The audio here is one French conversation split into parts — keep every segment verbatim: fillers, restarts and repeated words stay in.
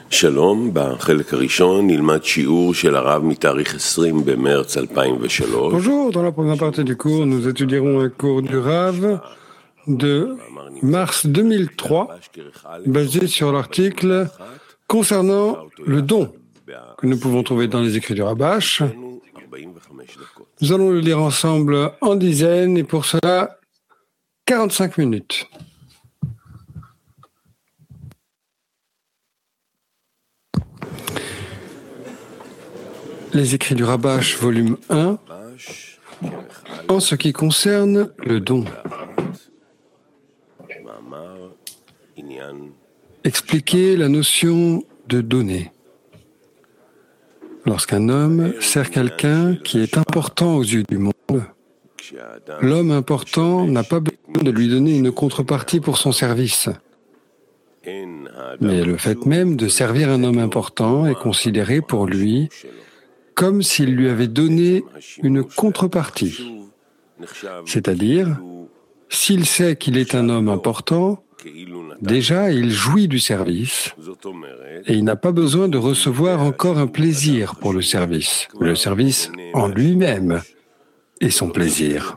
שלום, בחלק הראשון נלמד שיעור של הרב מתאריך עשרים במרץ אלפיים ושלוש. Bonjour, dans la première partie du cours, nous étudierons un cours du Rav de mars deux mille trois, basé sur l'article concernant le don que nous pouvons trouver dans les écrits du Rabash. Nous allons le lire ensemble en dizaines et pour cela, quarante-cinq minutes. Les écrits du Rabash, volume un, en ce qui concerne le don. Expliquer la notion de donner. Lorsqu'un homme sert quelqu'un qui est important aux yeux du monde, l'homme important n'a pas besoin de lui donner une contrepartie pour son service. Mais le fait même de servir un homme important est considéré pour lui comme s'il lui avait donné une contrepartie. C'est-à-dire, s'il sait qu'il est un homme important, déjà il jouit du service et il n'a pas besoin de recevoir encore un plaisir pour le service. Le service en lui-même est son plaisir.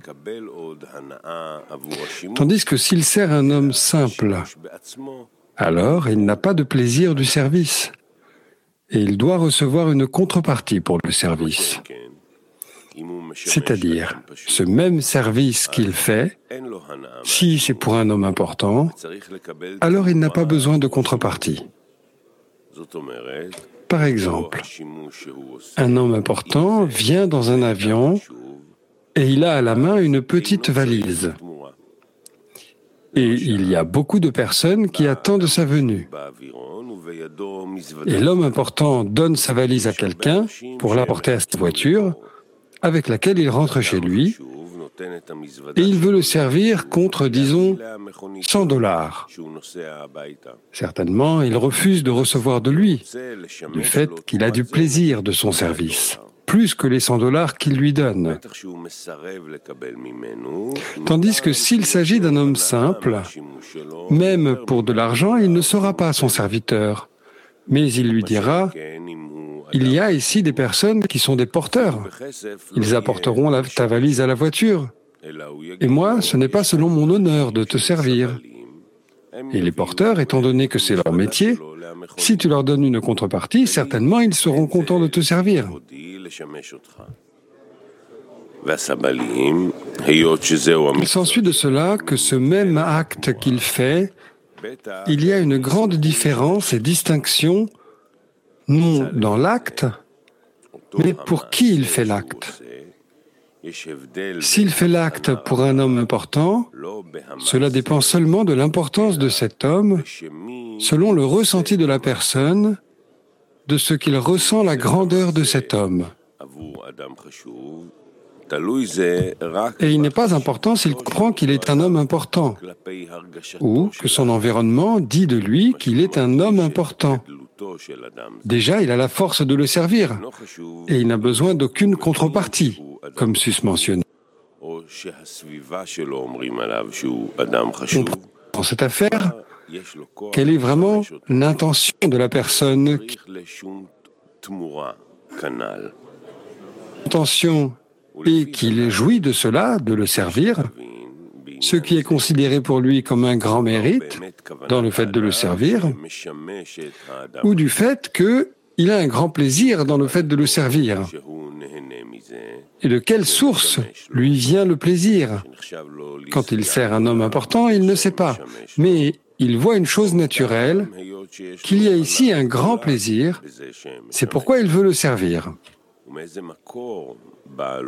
Tandis que s'il sert un homme simple, alors il n'a pas de plaisir du service. Et il doit recevoir une contrepartie pour le service. C'est-à-dire, ce même service qu'il fait, si c'est pour un homme important, alors il n'a pas besoin de contrepartie. Par exemple, un homme important vient dans un avion et il a à la main une petite valise. Et il y a beaucoup de personnes qui attendent sa venue. Et l'homme important donne sa valise à quelqu'un pour l'apporter à sa voiture, avec laquelle il rentre chez lui, et il veut le servir contre, disons, cent dollars. Certainement, il refuse de recevoir de lui, du fait qu'il a du plaisir de son service, plus que les cent dollars qu'il lui donne. Tandis que s'il s'agit d'un homme simple, même pour de l'argent, il ne sera pas son serviteur. Mais il lui dira, il y a ici des personnes qui sont des porteurs. Ils apporteront la, ta valise à la voiture. Et moi, ce n'est pas selon mon honneur de te servir. Et les porteurs, étant donné que c'est leur métier, si tu leur donnes une contrepartie, certainement ils seront contents de te servir. Il s'ensuit de cela que ce même acte qu'il fait, il y a une grande différence et distinction, non dans l'acte, mais pour qui il fait l'acte. S'il fait l'acte pour un homme important, cela dépend seulement de l'importance de cet homme, selon le ressenti de la personne, de ce qu'il ressent la grandeur de cet homme. Et il n'est pas important s'il comprend qu'il est un homme important, ou que son environnement dit de lui qu'il est un homme important. Déjà, il a la force de le servir, et il n'a besoin d'aucune contrepartie, comme sus mentionné. On comprend dans cette affaire quelle est vraiment l'intention de la personne. L'intention est qu'il jouit de cela, de le servir, ce qui est considéré pour lui comme un grand mérite dans le fait de le servir, ou du fait qu'il a un grand plaisir dans le fait de le servir. Et de quelle source lui vient le plaisir? Quand il sert un homme important, il ne sait pas, mais il voit une chose naturelle, qu'il y a ici un grand plaisir, c'est pourquoi il veut le servir.